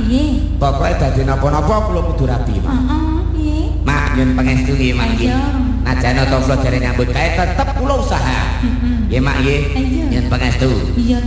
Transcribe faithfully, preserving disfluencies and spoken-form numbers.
Nggih. Pokoke dadi napa-napa kula kudu rapi, Mak. Heeh, nggih. Mak nyun pangestu nggih, Mak nggih. Ayo. Najan to kula jare nyambut gawe tetep kula usaha. Heeh. Nggih, Mak nggih. Ayo. Nyun pangestu. Iya.